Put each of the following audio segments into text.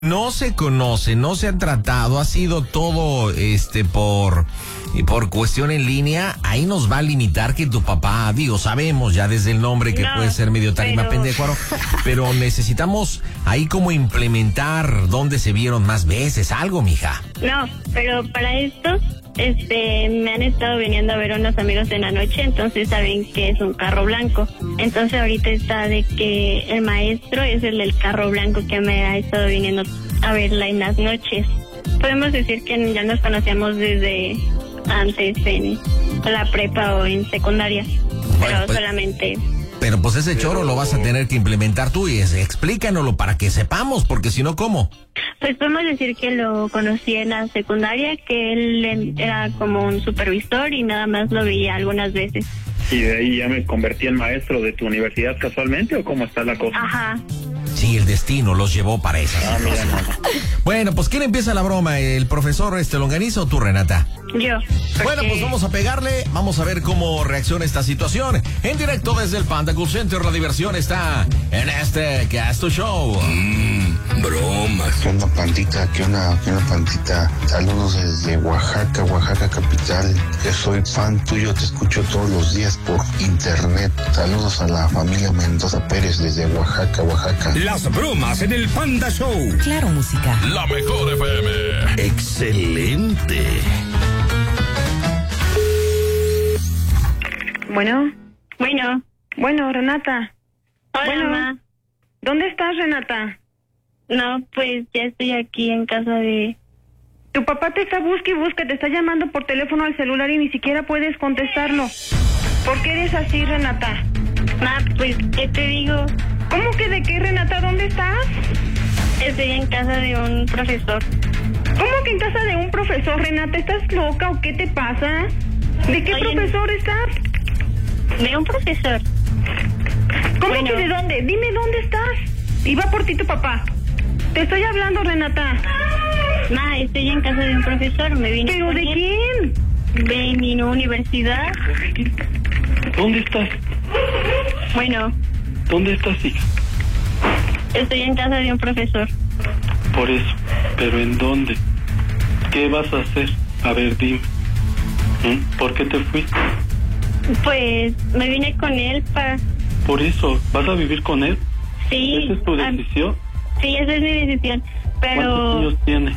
No se conoce, no se han tratado, ha sido todo por cuestión en línea. Ahí nos va a limitar que tu papá, sabemos ya desde el nombre que puede ser medio tarima pendecuaro, pero necesitamos ahí como implementar dónde se vieron más veces, algo, mija. No, pero para esto, me han estado viniendo a ver unos amigos en la noche, entonces saben que es un carro blanco. Entonces ahorita está de que el maestro es el del carro blanco que me ha estado viniendo a verla en las noches. Podemos decir que ya nos conocíamos desde antes en la prepa o en secundaria, pero solamente... Pero pues ese choro lo vas a tener que implementar tú y explícanoslo para que sepamos, porque si no, ¿cómo? Pues podemos decir que lo conocí en la secundaria, que él era como un supervisor y nada más lo veía algunas veces. ¿Y de ahí ya me convertí en maestro de tu universidad casualmente o cómo está la cosa? Ajá. Sí, el destino los llevó para esa situación. Bueno, pues ¿quién empieza la broma? ¿El profesor Longaniza o tú, Renata? Yo. Bueno, pues vamos a pegarle, vamos a ver cómo reacciona esta situación. En directo desde el Panda Cool Center, la diversión está en este Casto Show. Bromas. ¿Qué onda, pandita? ¿Qué onda, pandita? Saludos desde Oaxaca capital. Yo soy fan tuyo, te escucho todos los días por internet. Saludos a la familia Mendoza Pérez desde Oaxaca. Las bromas en el Panda Show. Claro, música. La mejor FM. Excelente. Bueno, Renata. Hola, mamá. ¿Dónde estás, Renata? No, pues ya estoy aquí en casa de... Tu papá te está busque y busque, te está llamando por teléfono al celular y ni siquiera puedes contestarlo. ¿Por qué eres así, Renata? Ma, pues, ¿qué te digo? ¿Cómo que de qué, Renata? ¿Dónde estás? Estoy en casa de un profesor. ¿Cómo que en casa de un profesor, Renata? ¿Estás loca o qué te pasa? ¿De qué profesor estás? De un profesor. ¿Cómo que de dónde? Dime dónde estás. Y va por ti tu papá. Te estoy hablando, Renata. Ma, estoy en casa de un profesor. Me vine. ¿Pero de quién? De mi universidad. ¿Dónde estás? Bueno. ¿Dónde estás, hija? Estoy en casa de un profesor. Por eso. ¿Pero en dónde? ¿Qué vas a hacer? A ver, dime. ¿Por qué te fuiste? Pues me vine con él para... Por eso, ¿vas a vivir con él? Sí. ¿Esa es tu decisión? Sí, esa es mi decisión, pero... ¿Cuántos años tiene?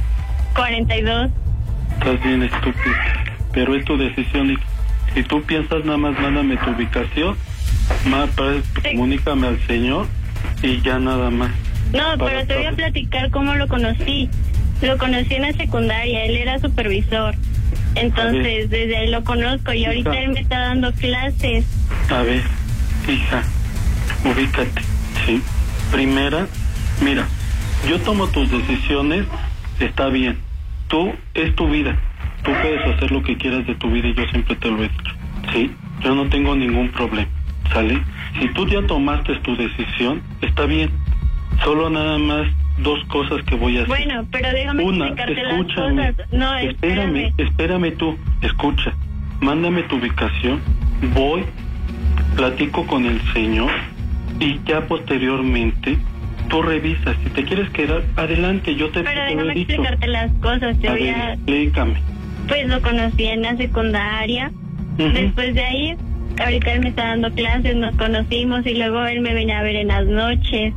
42. Estás bien estúpido, pero es tu decisión. Y si tú piensas nada más, mándame tu ubicación, comunícame al señor y ya nada más. No, pero te voy a platicar cómo lo conocí. Lo conocí en la secundaria, él era supervisor. Entonces, desde ahí lo conozco y ahorita él me está dando clases. A ver, hija, ubícate, ¿sí? Primera, mira, yo tomo tus decisiones, está bien. Tú, es tu vida. Tú puedes hacer lo que quieras de tu vida y yo siempre te lo he dicho, ¿sí? Yo no tengo ningún problema, ¿sale? Si tú ya tomaste tu decisión, está bien. Solo nada más dos cosas que voy a hacer. Bueno, pero déjame explicarte las cosas. No, espérame tú, escucha. Mándame tu ubicación, voy, platico con el señor y ya posteriormente tú revisas. Si te quieres quedar, adelante, yo te Pero lo déjame he dicho. explicarte las cosas. Te voy a... Explícame. Pues lo conocí en la secundaria. Después de ahí, ahorita él me está dando clases, nos conocimos y luego él me venía a ver en las noches.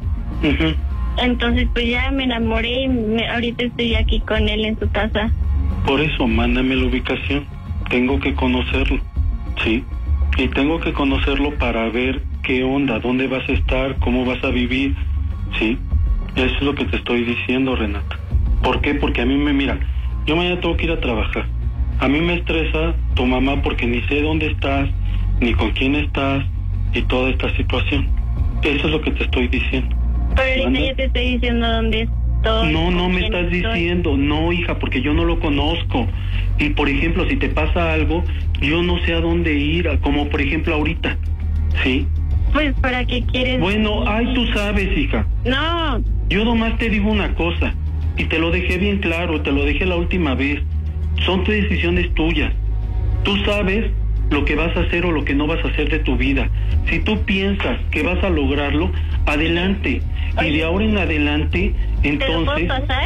Entonces pues ya me enamoré y ahorita estoy aquí con él en su casa. Por eso, mándame la ubicación. Tengo que conocerlo, ¿sí? Y tengo que conocerlo para ver qué onda, dónde vas a estar, cómo vas a vivir, ¿sí? Eso es lo que te estoy diciendo, Renata. ¿Por qué? Porque a mí mira, yo mañana tengo que ir a trabajar. A mí me estresa tu mamá porque ni sé dónde estás, ni con quién estás, y toda esta situación. Eso es lo que te estoy diciendo. Pero ahorita ya te estoy diciendo dónde estoy. No me estás diciendo, no, hija, porque yo no lo conozco. Y por ejemplo, si te pasa algo, yo no sé a dónde ir, como por ejemplo ahorita, ¿sí? Pues, ¿para qué quieres? Bueno, tú sabes, hija. No. Yo nomás te digo una cosa, y te lo dejé bien claro, te lo dejé la última vez. Son tus decisiones tuyas. Tú sabes lo que vas a hacer o lo que no vas a hacer de tu vida. Si tú piensas que vas a lograrlo, adelante. Y de ahora en adelante, entonces... ¿Te lo puedo pasar?